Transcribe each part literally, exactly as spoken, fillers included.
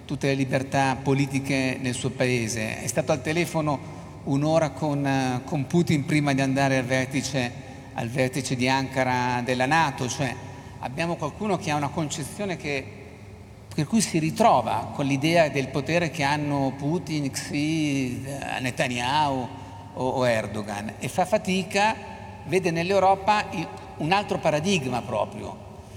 tutte le libertà politiche nel suo paese. È stato al telefono un'ora con, con Putin prima di andare al vertice, al vertice di Ankara della NATO, cioè abbiamo qualcuno che ha una concezione che, per cui si ritrova con l'idea del potere che hanno Putin, Xi, Netanyahu o, o Erdogan, e fa fatica, vede nell'Europa un altro paradigma proprio.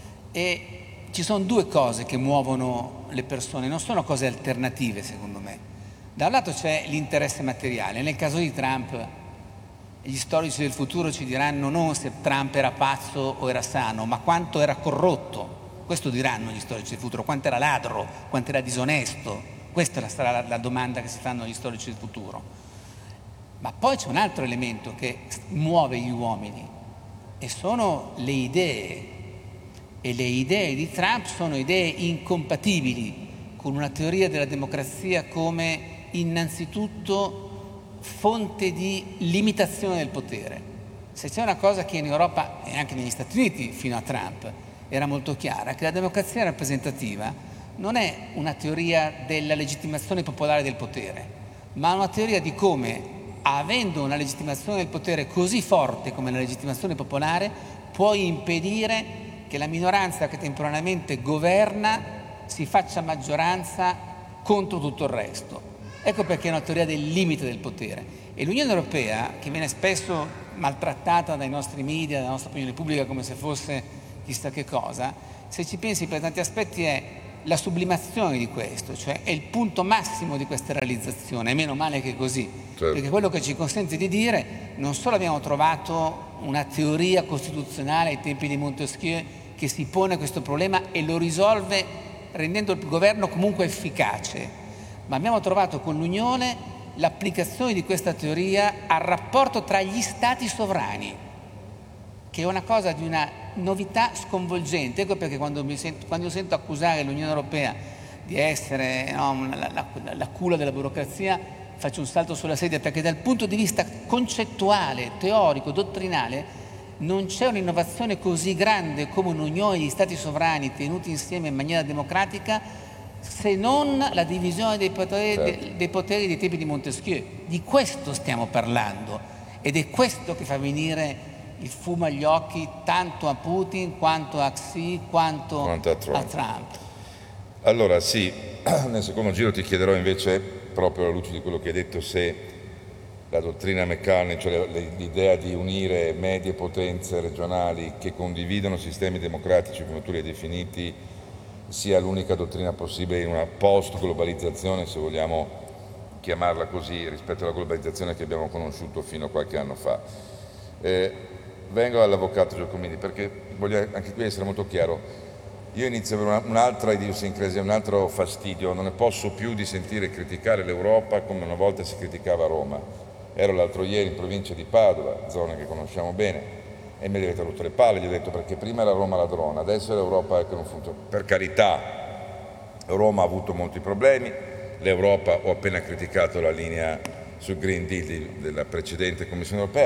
E ci sono due cose che muovono le persone, non sono cose alternative secondo me. Da un lato c'è l'interesse materiale. Nel caso di Trump, gli storici del futuro ci diranno non se Trump era pazzo o era sano, ma quanto era corrotto. Questo diranno gli storici del futuro, quanto era ladro, quanto era disonesto. Questa sarà la, la domanda che si fanno gli storici del futuro. Ma poi c'è un altro elemento che muove gli uomini, e sono le idee. E le idee di Trump sono idee incompatibili con una teoria della democrazia come innanzitutto fonte di limitazione del potere. Se c'è una cosa che in Europa e anche negli Stati Uniti fino a Trump era molto chiara, che la democrazia rappresentativa non è una teoria della legittimazione popolare del potere, ma una teoria di come, avendo una legittimazione del potere così forte come la legittimazione popolare, puoi impedire che la minoranza che temporaneamente governa si faccia maggioranza contro tutto il resto. Ecco perché è una teoria del limite del potere. E l'Unione Europea, che viene spesso maltrattata dai nostri media, dalla nostra opinione pubblica come se fosse chissà che cosa, se ci pensi per tanti aspetti è la sublimazione di questo, cioè è il punto massimo di questa realizzazione, e meno male che è così, certo. Perché quello che ci consente di dire, non solo abbiamo trovato una teoria costituzionale ai tempi di Montesquieu che si pone questo problema e lo risolve rendendo il governo comunque efficace, ma abbiamo trovato con l'Unione l'applicazione di questa teoria al rapporto tra gli stati sovrani, che è una cosa di una novità sconvolgente. Ecco perché quando, mi sento, quando io sento accusare l'Unione Europea di essere no, la, la, la culla della burocrazia, faccio un salto sulla sedia, perché dal punto di vista concettuale, teorico, dottrinale, non c'è un'innovazione così grande come un'unione di stati sovrani tenuti insieme in maniera democratica, se non la divisione dei poteri, certo. dei, dei poteri dei tempi di Montesquieu. Di questo stiamo parlando, ed è questo che fa venire il fumo agli occhi tanto a Putin quanto a Xi quanto, quanto a, Trump. a Trump. Allora sì, nel secondo giro ti chiederò invece, proprio alla luce di quello che hai detto, se la dottrina McCartney, cioè l'idea di unire medie potenze regionali che condividono sistemi democratici come tu li hai definiti, sia l'unica dottrina possibile in una post-globalizzazione, se vogliamo chiamarla così, rispetto alla globalizzazione che abbiamo conosciuto fino a qualche anno fa. Eh, vengo all'avvocato Giacomini, perché voglio anche qui essere molto chiaro. Io inizio ad avere un'altra idiosincrasia, un altro fastidio, non ne posso più di sentire criticare l'Europa come una volta si criticava Roma. Ero l'altro ieri in provincia di Padova, zona che conosciamo bene, e mi avete rotto le palle, gli ho detto, perché prima era Roma ladrona, adesso è l'Europa che non funziona. Per carità, Roma ha avuto molti problemi, l'Europa, ho appena criticato la linea sul Green Deal della precedente Commissione Europea,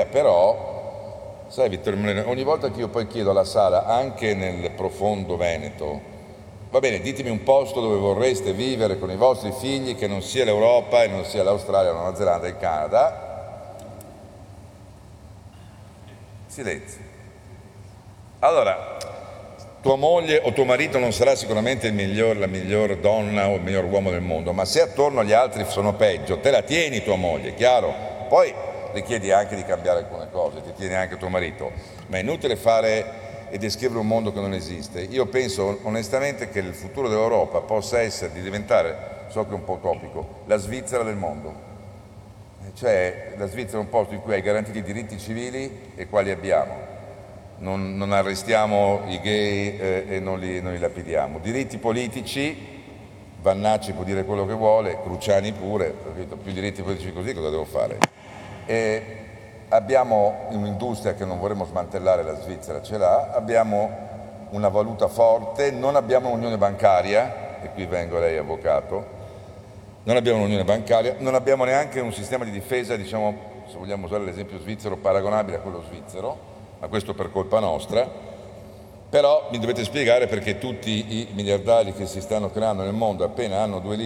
però, sai Vittorio Molino, ogni volta che io poi chiedo alla sala, anche nel profondo Veneto, va bene, ditemi un posto dove vorreste vivere con i vostri figli che non sia l'Europa e non sia l'Australia, la Nuova Zelanda e il Canada, silenzio. Allora, tua moglie o tuo marito non sarà sicuramente il miglior, la miglior donna o il miglior uomo del mondo, ma se attorno agli altri sono peggio, te la tieni tua moglie, chiaro? Poi richiedi anche di cambiare alcune cose, ti tieni anche tuo marito, ma è inutile fare e descrivere un mondo che non esiste. Io penso onestamente che il futuro dell'Europa possa essere di diventare, so che è un po' utopico, la Svizzera del mondo. Cioè la Svizzera è un posto in cui hai garantiti i diritti civili e quali abbiamo. Non, non arrestiamo i gay eh, e non li, non li lapidiamo. Diritti politici, Vannacci può dire quello che vuole, Cruciani pure, più diritti politici così cosa devo fare? E abbiamo un'industria che non vorremmo smantellare, la Svizzera ce l'ha, abbiamo una valuta forte, non abbiamo un'unione bancaria, e qui vengo lei avvocato, non abbiamo un'unione bancaria, non abbiamo neanche un sistema di difesa, diciamo, se vogliamo usare l'esempio svizzero, paragonabile a quello svizzero, ma questo per colpa nostra. Però mi dovete spiegare perché tutti i miliardari che si stanno creando nel mondo appena hanno due